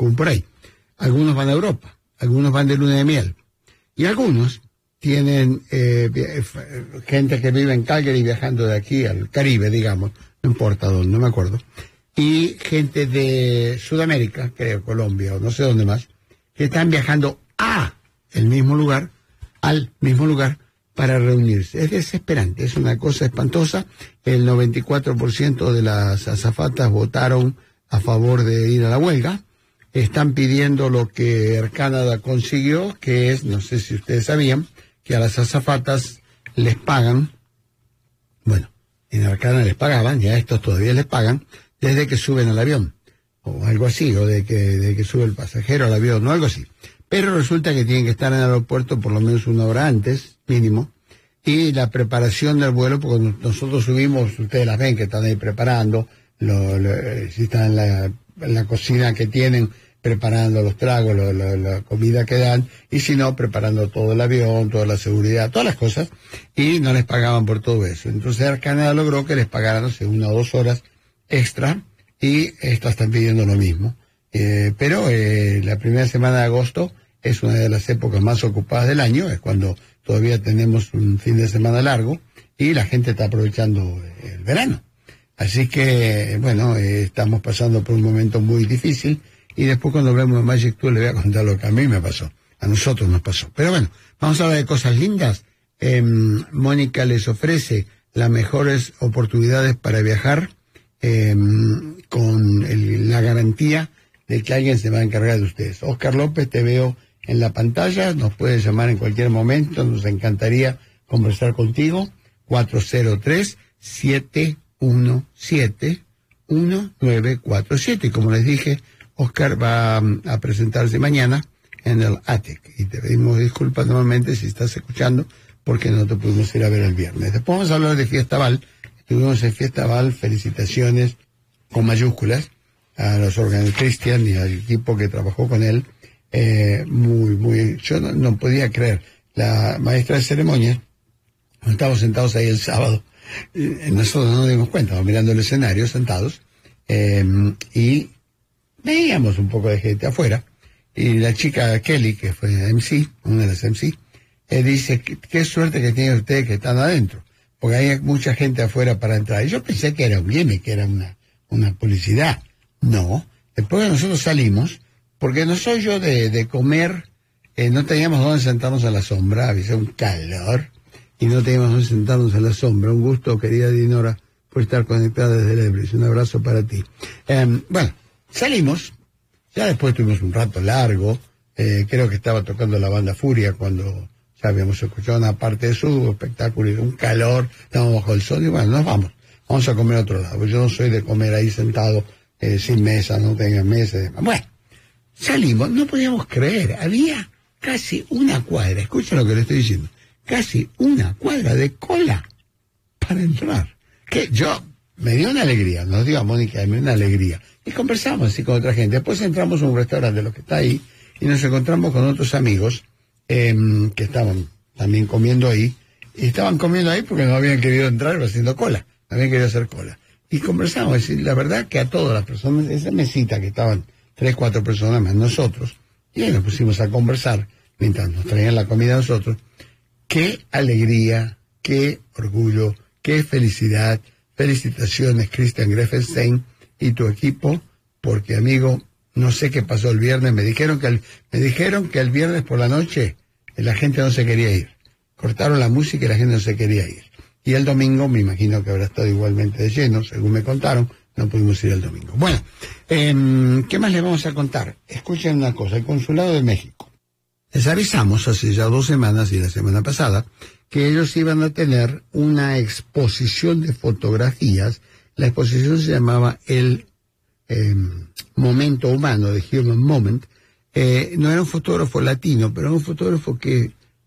Cancún, por ahí. Algunos van a Europa, algunos van de luna de miel. Y algunos tienen gente que vive en Calgary viajando de aquí al Caribe, digamos, no importa dónde, no me acuerdo. Y gente de Sudamérica, creo, Colombia o no sé dónde más, que están viajando al mismo lugar para reunirse. Es desesperante, es una cosa espantosa. El 94% de las azafatas votaron a favor de ir a la huelga. Están pidiendo lo que Air Canada consiguió, que es, no sé si ustedes sabían, que a las azafatas les pagan, bueno, en Air Canada les pagaban, ya a estos todavía les pagan, desde que suben al avión, o algo así, o de que sube el pasajero al avión, o algo así. Pero resulta que tienen que estar en el aeropuerto por lo menos una hora antes, mínimo, y la preparación del vuelo, porque nosotros subimos, ustedes las ven que están ahí preparando, si están en la cocina que tienen, preparando los tragos, la comida que dan, y si no, preparando todo el avión, toda la seguridad, todas las cosas, y no les pagaban por todo eso. Entonces Air Canada logró que les pagaran, no sé, 1 o 2 horas extra, y estas están pidiendo lo mismo. Pero la primera semana de agosto es una de las épocas más ocupadas del año, es cuando todavía tenemos un fin de semana largo, y la gente está aprovechando el verano. Así que, bueno, estamos pasando por un momento muy difícil, y después cuando hablemos de Magic Tour le voy a contar lo que a mí me pasó, a nosotros nos pasó. Pero bueno, vamos a hablar de cosas lindas. Mónica les ofrece las mejores oportunidades para viajar, con la garantía de que alguien se va a encargar de ustedes. Oscar López, te veo en la pantalla, nos puedes llamar en cualquier momento, nos encantaría conversar contigo. 403-717-1947. Y como les dije, Oscar va a presentarse mañana en el Attic. Y te pedimos disculpas nuevamente si estás escuchando, porque no te pudimos ir a ver el viernes. Después vamos a hablar de Fiestaval. Estuvimos en Fiestaval, felicitaciones con mayúsculas a los órganos Cristian y al equipo que trabajó con él. Yo no podía creer. La maestra de ceremonias, estábamos sentados ahí el sábado, nosotros no nos dimos cuenta, estábamos mirando el escenario sentados, y veíamos un poco de gente afuera, y la chica Kelly, que fue MC, una de las MC, dice, qué suerte que tienen ustedes que están adentro, porque hay mucha gente afuera para entrar. Y yo pensé que era un gimmick, que era una publicidad. No, después nosotros salimos, porque no soy yo de comer, no teníamos dónde sentarnos a la sombra, había un calor, y no teníamos dónde sentarnos a la sombra. Un gusto, querida Dinora, por estar conectada desde Lebris. Un abrazo para ti. Bueno, salimos, ya después tuvimos un rato largo, creo que estaba tocando la banda Furia cuando ya habíamos escuchado una parte de su espectáculo, y un calor, estábamos bajo el sol, y bueno, nos vamos a comer a otro lado. Yo no soy de comer ahí sentado, sin mesa, no tenga mesa y demás. Bueno, salimos, no podíamos creer, había casi una cuadra, escucha lo que le estoy diciendo, casi una cuadra de cola para entrar. Que yo, me dio una alegría, nos dio a Mónica, me dio una alegría. Y conversamos así con otra gente. Después entramos a un restaurante de lo que está ahí, y nos encontramos con otros amigos, que estaban también comiendo ahí, y estaban comiendo ahí porque no habían querido entrar haciendo cola, no habían querido hacer cola. Y conversamos, y la verdad que a todas las personas, esa mesita que estaban 3, 4 personas más nosotros, y ahí nos pusimos a conversar mientras nos traían la comida a nosotros. Qué alegría, qué orgullo, qué felicidad. Felicitaciones, Christian Greffenstein y tu equipo, porque, amigo, no sé qué pasó el viernes. Me dijeron que el viernes por la noche la gente no se quería ir. Cortaron la música y la gente no se quería ir. Y el domingo, me imagino que habrá estado igualmente de lleno, según me contaron, no pudimos ir el domingo. Bueno, ¿qué más les vamos a contar? Escuchen una cosa, el Consulado de México. Les avisamos hace ya 2 semanas y la semana pasada que ellos iban a tener una exposición de fotografías. La exposición se llamaba El Momento Humano, de Human Moment. No era un fotógrafo latino, pero era un fotógrafo que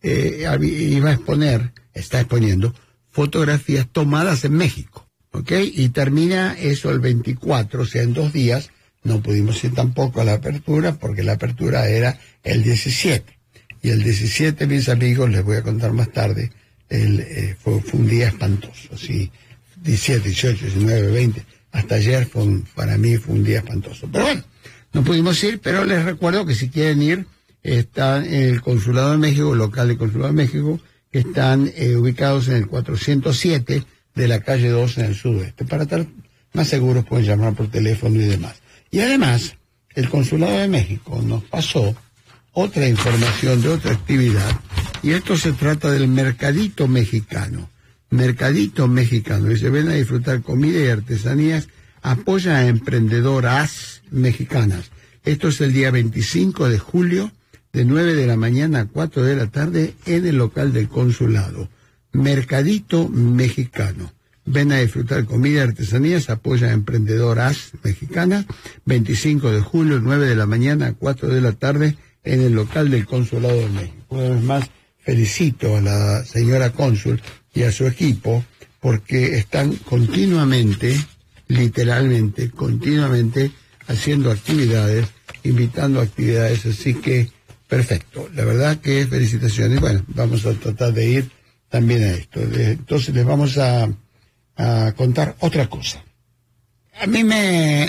está exponiendo fotografías tomadas en México, ¿ok? Y termina eso el 24, o sea, en 2 días. No pudimos ir tampoco a la apertura, porque la apertura era el 17. Y el 17, mis amigos, les voy a contar más tarde, fue un día espantoso, sí, 17, 18, 19, 20, hasta ayer para mí fue un día espantoso. Pero bueno, no pudimos ir, pero les recuerdo que si quieren ir, están en el Consulado de México, el local del Consulado de México, que están ubicados en el 407 de la calle 2 en el sudoeste. Para estar más seguros pueden llamar por teléfono y demás. Y además, el Consulado de México nos pasó otra información de otra actividad, y esto se trata del Mercadito Mexicano. Mercadito Mexicano, y se ven a disfrutar comida y artesanías, apoya a emprendedoras mexicanas. Esto es el día 25 de julio, de 9 de la mañana a 4 de la tarde, en el local del consulado. Mercadito Mexicano. Ven a disfrutar comida y artesanías, apoya a emprendedoras mexicanas. 25 de julio, 9 de la mañana a 4 de la tarde, en el local del Consulado de México. Una vez más, felicito a la señora cónsul y a su equipo, porque están continuamente, literalmente, continuamente haciendo actividades, invitando a actividades, así que perfecto. La verdad que felicitaciones. Bueno, vamos a tratar de ir también a esto. Entonces les vamos a contar otra cosa. A mí me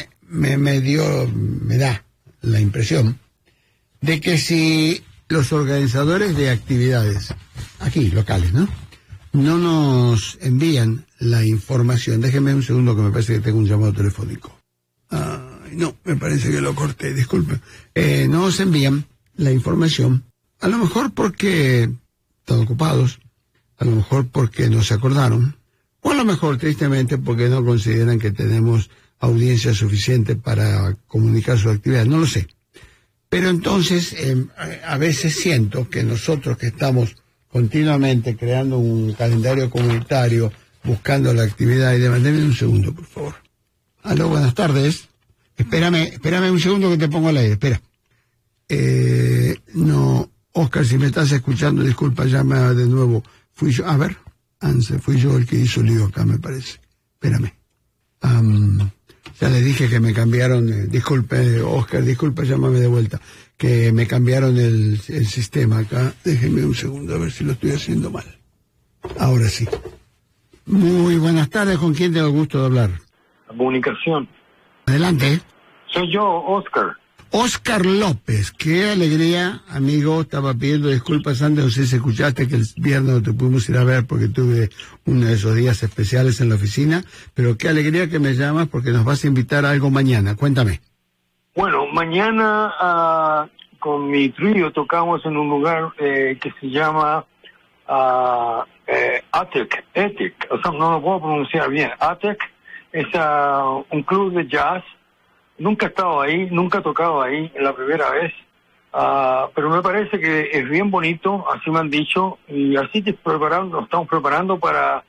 da la impresión de que si los organizadores de actividades, aquí, locales, ¿no? No nos envían la información. Déjenme un segundo que me parece que tengo un llamado telefónico. No, me parece que lo corté, disculpen. No nos envían la información, a lo mejor porque están ocupados, a lo mejor porque no se acordaron, o a lo mejor tristemente porque no consideran que tenemos audiencia suficiente para comunicar su actividad, no lo sé. Pero entonces, a veces siento que nosotros que estamos continuamente creando un calendario comunitario, buscando la actividad y demás. Deme un segundo, por favor. Aló, buenas tardes. Espérame un segundo que te pongo al aire, espera. No, Oscar, si me estás escuchando, disculpa, llama de nuevo. Fui yo, a ver, Anse, fui yo el que hizo lío acá, me parece. Espérame. Ya le dije que me cambiaron, disculpe, Oscar, disculpa, llámame de vuelta, que me cambiaron el sistema acá. Déjeme un segundo a ver si lo estoy haciendo mal. Ahora sí. Muy buenas tardes, ¿con quién tengo el gusto de hablar? Comunicación. Adelante. Soy yo, Oscar. Oscar López, qué alegría, amigo. Estaba pidiendo disculpas antes, no sé si escuchaste que el viernes no te pudimos ir a ver porque tuve uno de esos días especiales en la oficina, pero qué alegría que me llamas porque nos vas a invitar a algo mañana. Cuéntame. Bueno, mañana con mi trío tocamos en un lugar que se llama Attic, o sea, no lo puedo pronunciar bien. Attic es un club de jazz. Nunca he estado ahí, nunca he tocado ahí, es la primera vez, pero me parece que es bien bonito, así me han dicho, y así que nos estamos preparando para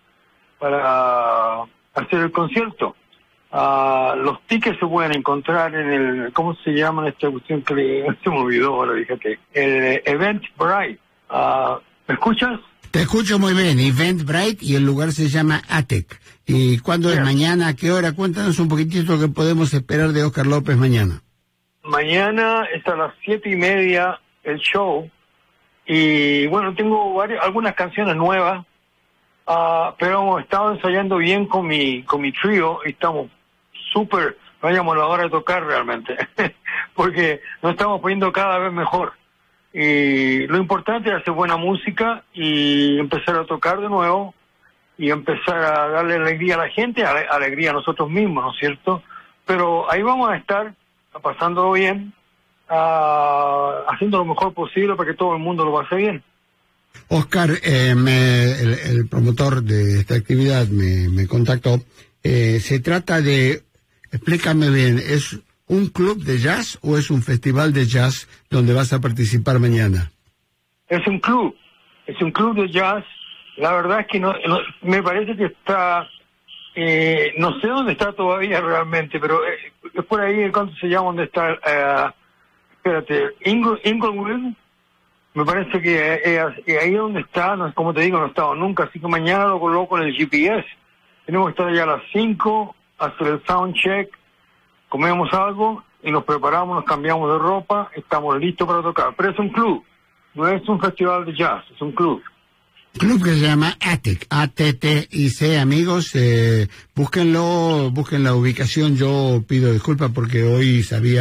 hacer el concierto. Los tickets se pueden encontrar en el, ¿cómo se llama esta cuestión que se me olvidó ahora, fíjate? El Eventbrite. ¿Me escuchas? Te escucho muy bien, Eventbrite, y el lugar se llama Attic. ¿Y cuándo es mañana? ¿A qué hora? Cuéntanos un poquitito lo que podemos esperar de Oscar López mañana. Mañana es a las 7:30 el show, y bueno, tengo algunas canciones nuevas, pero hemos estado ensayando bien con mi trío, y estamos súper, no hayamos la hora de tocar realmente, porque nos estamos poniendo cada vez mejor. Y lo importante es hacer buena música y empezar a tocar de nuevo y empezar a darle alegría a la gente, alegría a nosotros mismos, ¿no es cierto? Pero ahí vamos a estar pasándolo bien, haciendo lo mejor posible para que todo el mundo lo pase bien. Oscar, el promotor de esta actividad me contactó. Se trata de, explícame bien, ¿es un club de jazz o es un festival de jazz donde vas a participar mañana? Es un club de jazz. La verdad es que no me parece que está, no sé dónde está todavía realmente, pero es por ahí, ¿cuánto se llama? ¿Dónde está? Espérate, Inglewood. Me parece que ahí donde está, no, como te digo, no he estado nunca, así que mañana lo coloco en el GPS. Tenemos que estar allá a las 5, hacer el sound check, comemos algo y nos preparamos, nos cambiamos de ropa, estamos listos para tocar. Pero es un club, no es un festival de jazz, es un club. Club que se llama Attic, A-T-T-I-C, amigos, busquen la ubicación. Yo pido disculpas porque hoy sabía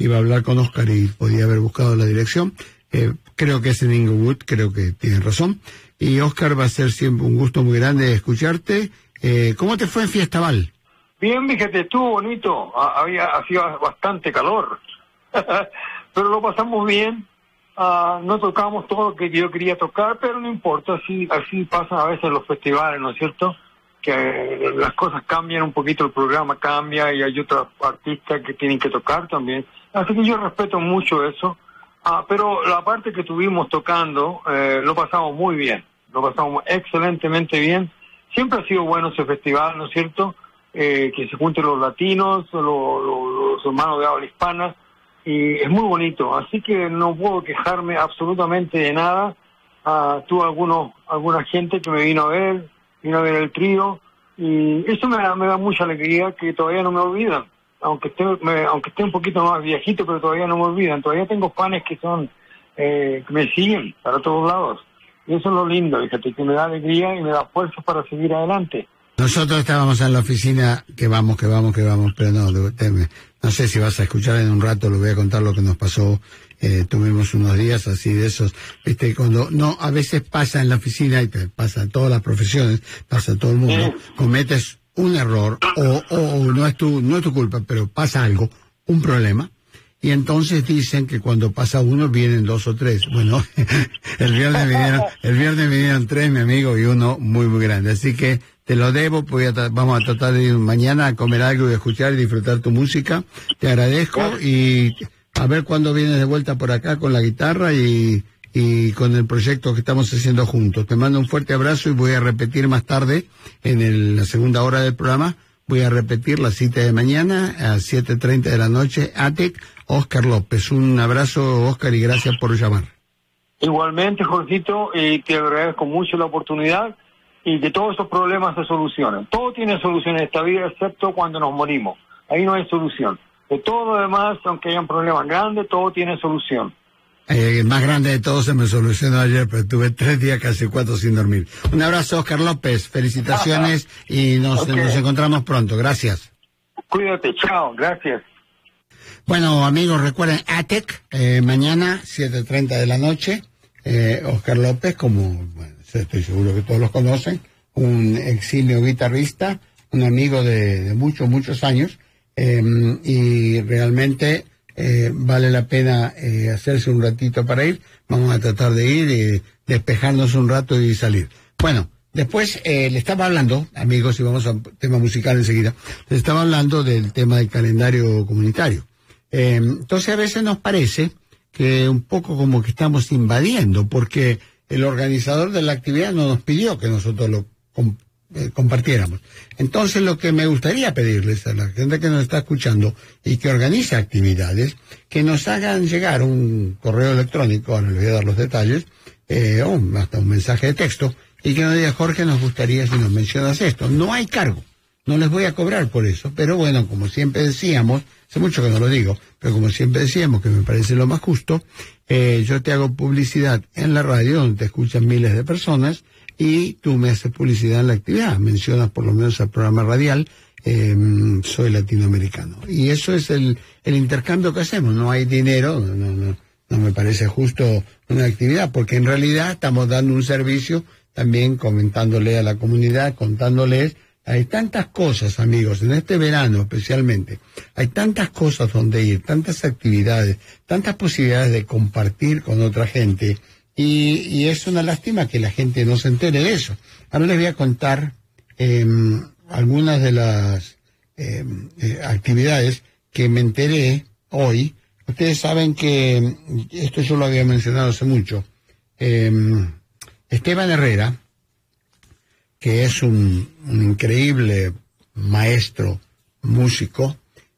que iba a hablar con Oscar y podía haber buscado la dirección. Creo que es en Inglewood, creo que tienen razón. Y Oscar, va a ser siempre un gusto muy grande escucharte. ¿Cómo te fue en Fiestaval? Bien, fíjate, estuvo bonito. Hacía bastante calor. Pero lo pasamos bien. No tocamos todo lo que yo quería tocar, pero no importa. Así pasan a veces los festivales, ¿no es cierto? Que las cosas cambian un poquito, el programa cambia y hay otros artistas que tienen que tocar también. Así que yo respeto mucho eso. Pero la parte que estuvimos tocando, lo pasamos muy bien. Lo pasamos excelentemente bien. Siempre ha sido bueno ese festival, ¿no es cierto? Que se junten los latinos, los hermanos de habla hispana, y es muy bonito. Así que no puedo quejarme absolutamente de nada. Tuve alguna gente que me vino a ver el trío, y eso me da mucha alegría, que todavía no me olvidan. Aunque esté un poquito más viejito, pero todavía no me olvidan. Todavía tengo fans que me siguen para todos lados. Y eso es lo lindo, fíjate, que me da alegría y me da fuerza para seguir adelante. Nosotros estábamos en la oficina, que vamos, pero no sé si vas a escuchar en un rato, le voy a contar lo que nos pasó. Tuvimos unos días así de esos, a veces pasa en la oficina, y te pasa en todas las profesiones, pasa en todo el mundo, cometes un error, o no es tu culpa, pero pasa algo, un problema. Y entonces dicen que cuando pasa uno vienen dos o tres. Bueno, el viernes vinieron tres, mi amigo, y uno muy, muy grande. Así que te lo debo, vamos a tratar de ir mañana a comer algo y escuchar y disfrutar tu música. Te agradezco y a ver cuándo vienes de vuelta por acá con la guitarra y con el proyecto que estamos haciendo juntos. Te mando un fuerte abrazo y voy a repetir más tarde, en la segunda hora del programa, voy a repetir la cita de mañana a 7:30 de la noche, ATEC, Oscar López. Un abrazo, Oscar, y gracias por llamar. Igualmente, Jorgito, te agradezco mucho la oportunidad y que todos esos problemas se solucionen. Todo tiene solución en esta vida, excepto cuando nos morimos. Ahí no hay solución. De todo lo demás, aunque hayan problemas grandes, todo tiene solución. El más grande de todos se me solucionó ayer, pero tuve 3 días, casi 4 sin dormir. Un abrazo, Oscar López. Felicitaciones y nos encontramos pronto. Gracias. Cuídate, chao. Gracias. Bueno, amigos, recuerden, ATEC, mañana, 7:30 de la noche. Oscar López, estoy seguro que todos los conocen, un eximio guitarrista, un amigo de muchos años, y realmente vale la pena hacerse un ratito para ir. Vamos a tratar de ir, despejarnos un rato y salir. Bueno, después le estaba hablando, amigos, y vamos al tema musical enseguida, le estaba hablando del tema del calendario comunitario. Entonces a veces nos parece que un poco como que estamos invadiendo, porque el organizador de la actividad no nos pidió que nosotros lo compartiéramos. Entonces lo que me gustaría pedirles a la gente que nos está escuchando y que organiza actividades, que nos hagan llegar un correo electrónico, ahora les voy a dar los detalles, o hasta un mensaje de texto, y que nos diga: Jorge, nos gustaría si nos mencionas esto. No hay cargo, no les voy a cobrar por eso, pero bueno, como siempre decíamos, hace mucho que no lo digo, pero como siempre decíamos, que me parece lo más justo, yo te hago publicidad en la radio, donde te escuchan miles de personas, y tú me haces publicidad en la actividad, mencionas por lo menos el programa radial, soy latinoamericano. Y eso es el intercambio que hacemos. No hay dinero, no me parece justo una actividad, porque en realidad estamos dando un servicio también, comentándole a la comunidad, contándoles. Hay tantas cosas, amigos, en este verano especialmente, hay tantas cosas donde ir, tantas actividades, tantas posibilidades de compartir con otra gente, y es una lástima que la gente no se entere de eso. Ahora les voy a contar algunas de las actividades que me enteré hoy. Ustedes saben que, esto yo lo había mencionado hace mucho, Esteban Herrera, que es un increíble maestro músico,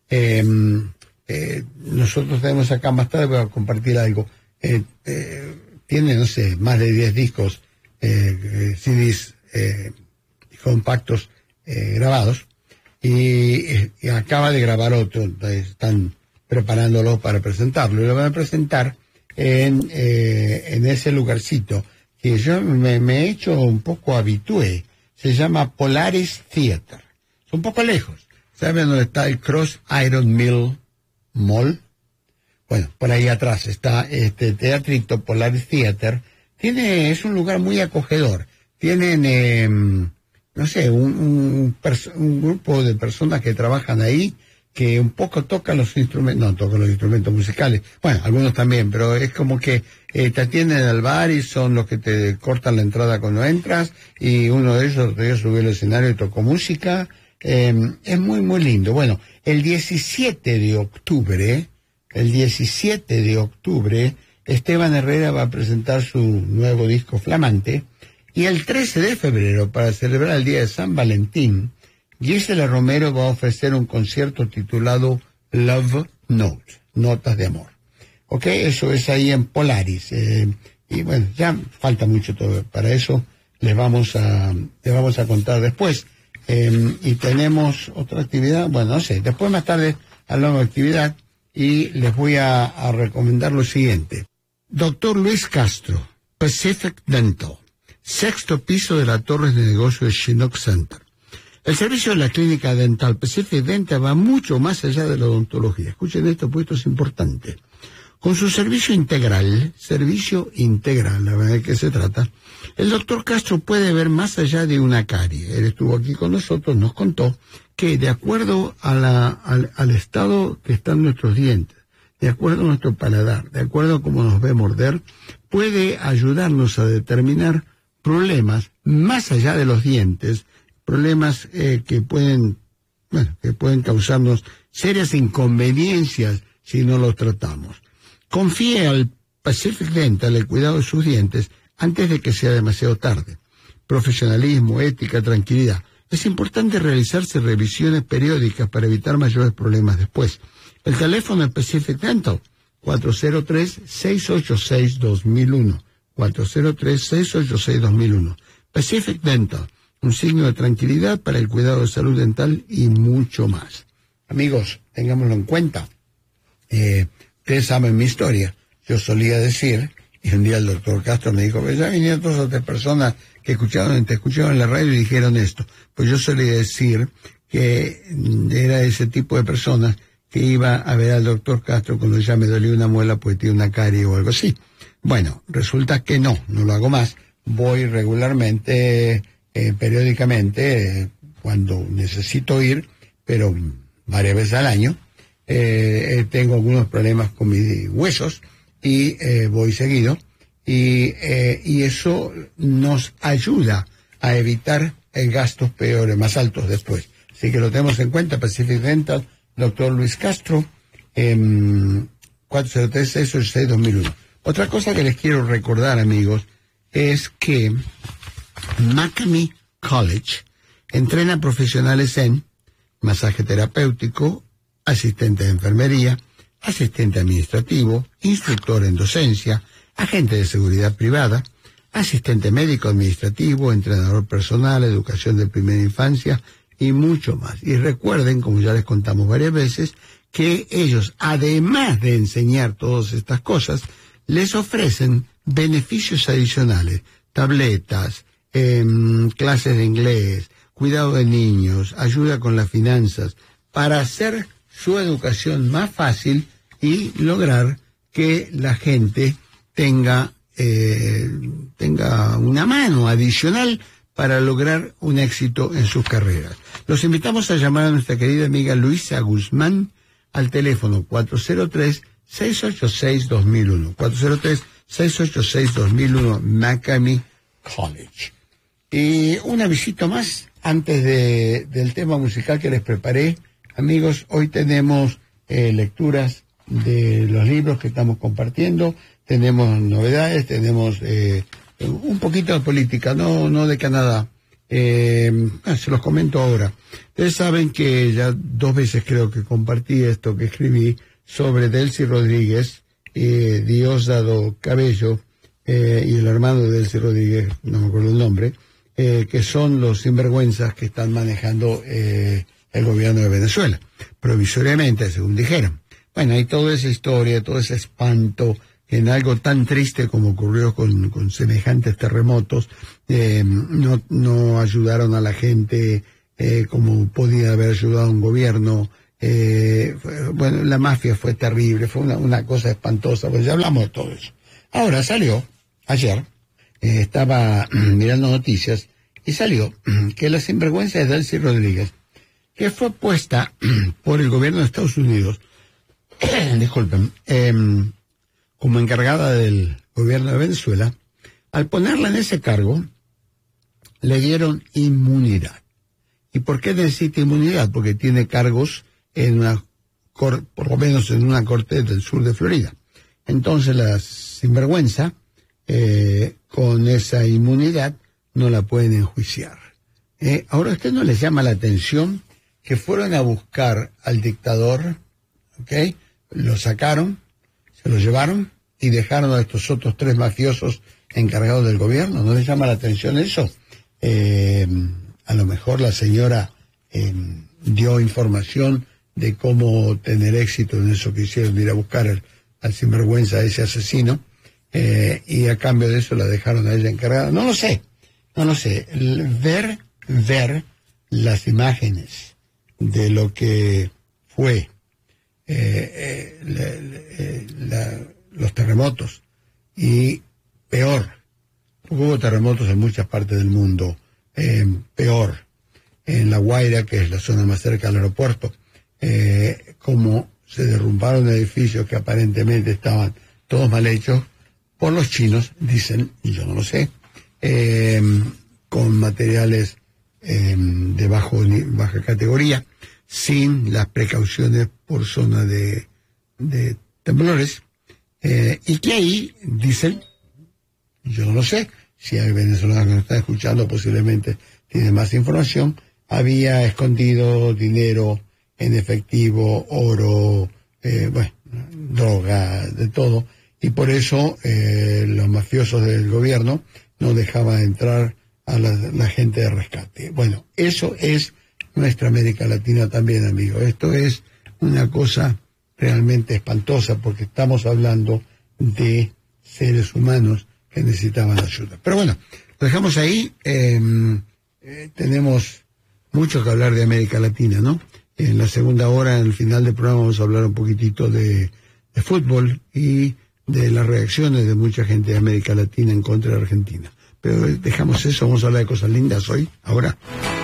nosotros tenemos acá, más tarde voy a compartir algo, tiene, no sé, más de 10 discos, CDs compactos grabados, y acaba de grabar otro, están preparándolo para presentarlo, y lo van a presentar en ese lugarcito que yo me he hecho un poco habitué. Se llama Polaris Theater. Es un poco lejos. ¿Saben dónde está el Cross Iron Mill Mall? Bueno, por ahí atrás está este Teatrito Polaris Theater. Es un lugar muy acogedor. Tienen, no sé, un grupo de personas que trabajan ahí que un poco tocan los instrumentos, no tocan los instrumentos musicales, bueno, algunos también, pero es como que te atienden al bar y son los que te cortan la entrada cuando entras, y uno de ellos subió al escenario y tocó música. Es muy, muy lindo. Bueno, el 17 de octubre, Esteban Herrera va a presentar su nuevo disco Flamante, y el 13 de febrero, para celebrar el día de San Valentín, Gisela Romero va a ofrecer un concierto titulado Love Notes, Notas de Amor. ¿Ok? Eso es ahí en Polaris. Y bueno, ya falta mucho todo para eso. Les vamos a contar después. Y tenemos otra actividad. Bueno, no sé. Después, más tarde, hablamos de actividad y les voy a recomendar lo siguiente. Doctor Luis Castro, Pacific Dental, 6º piso de la torre de negocio de Chinook Center. El servicio de la clínica dental Pacific Dental va mucho más allá de la odontología. Escuchen esto, porque esto es importante. Con su servicio integral, la verdad de qué se trata, el doctor Castro puede ver más allá de una carie. Él estuvo aquí con nosotros, nos contó que de acuerdo al estado que están nuestros dientes, de acuerdo a nuestro paladar, de acuerdo a cómo nos ve morder, puede ayudarnos a determinar problemas más allá de los dientes, problemas que pueden causarnos serias inconveniencias si no los tratamos. Confíe al Pacific Dental el cuidado de sus dientes antes de que sea demasiado tarde. Profesionalismo, ética, tranquilidad. Es importante realizarse revisiones periódicas para evitar mayores problemas después. El teléfono de Pacific Dental, 403-686-2001. 403-686-2001. Pacific Dental, un signo de tranquilidad para el cuidado de salud dental y mucho más. Amigos, tengámoslo en cuenta. Ustedes saben mi historia. Yo solía decir, y un día el doctor Castro me dijo, pues ya vinieron 2 o 3 personas que te escucharon en la radio y dijeron esto. Pues yo solía decir que era ese tipo de personas que iba a ver al doctor Castro cuando ya me dolía una muela porque tenía una carie o algo así. Bueno, resulta que no lo hago más. Voy regularmente, periódicamente, cuando necesito ir, pero varias veces al año. Tengo algunos problemas con mis huesos y voy seguido. Y eso nos ayuda a evitar gastos peores, más altos después. Así que lo tenemos en cuenta. Pacific Dental, doctor Luis Castro, 403-686-2001. Otra cosa que les quiero recordar, amigos, es que McCamey College entrena profesionales en masaje terapéutico, asistente de enfermería, asistente administrativo, instructor en docencia, agente de seguridad privada, asistente médico administrativo, entrenador personal, educación de primera infancia y mucho más. Y recuerden, como ya les contamos varias veces, que ellos, además de enseñar todas estas cosas, les ofrecen beneficios adicionales, tabletas, clases de inglés, cuidado de niños, ayuda con las finanzas, para hacer su educación más fácil y lograr que la gente tenga una mano adicional para lograr un éxito en sus carreras. Los invitamos a llamar a nuestra querida amiga Luisa Guzmán al teléfono 403-686-2001. 403-686-2001, McCamey College. Y una visita más antes del tema musical que les preparé. Amigos, hoy tenemos lecturas de los libros que estamos compartiendo, tenemos novedades, tenemos un poquito de política, no de Canadá. Se los comento ahora. Ustedes saben que ya 2 veces creo que compartí esto que escribí sobre Delcy Rodríguez, Diosdado Cabello y el hermano de Delcy Rodríguez, no me acuerdo el nombre, que son los sinvergüenzas que están manejando el gobierno de Venezuela, provisoriamente, según dijeron. Bueno, hay toda esa historia, todo ese espanto en algo tan triste como ocurrió con semejantes terremotos. No ayudaron a la gente como podía haber ayudado un gobierno. Bueno, la mafia fue terrible, fue una cosa espantosa, pues ya hablamos de todo eso. Ahora salió, ayer, estaba mirando noticias, y salió que la sinvergüenza de Delcy Rodríguez, que fue puesta por el gobierno de Estados Unidos, disculpen, como encargada del gobierno de Venezuela, al ponerla en ese cargo, le dieron inmunidad. ¿Y por qué necesita inmunidad? Porque tiene cargos en por lo menos en una corte del sur de Florida. Entonces la sinvergüenza, con esa inmunidad, no la pueden enjuiciar. Ahora, ¿a usted no les llama la atención que fueron a buscar al dictador, ¿ok? Lo sacaron, se lo llevaron y dejaron a estos otros 3 mafiosos encargados del gobierno? ¿No les llama la atención eso? A lo mejor la señora dio información de cómo tener éxito en eso que hicieron, de ir a buscar al sinvergüenza, a ese asesino, y a cambio de eso la dejaron a ella encargada. No lo sé. Ver las imágenes de lo que fue los terremotos, y peor, hubo terremotos en muchas partes del mundo, peor en La Guaira, que es la zona más cerca al aeropuerto, como se derrumbaron edificios que aparentemente estaban todos mal hechos por los chinos, dicen, y yo no lo sé, con materiales de baja categoría, sin las precauciones por zona de temblores, y que ahí, dicen, yo no lo sé, si hay venezolanos que nos están escuchando, posiblemente tienen más información, había escondido dinero en efectivo, oro, droga, de todo, y por eso los mafiosos del gobierno no dejaban entrar a la gente de rescate. Bueno, eso es nuestra América Latina también, amigo. Esto es una cosa realmente espantosa, porque estamos hablando de seres humanos que necesitaban ayuda. Pero bueno, lo dejamos ahí. Tenemos mucho que hablar de América Latina, ¿no? En la segunda hora, en el final del programa, vamos a hablar un poquitito de fútbol y de las reacciones de mucha gente de América Latina en contra de Argentina. Pero dejamos eso, vamos a hablar de cosas lindas hoy, ahora.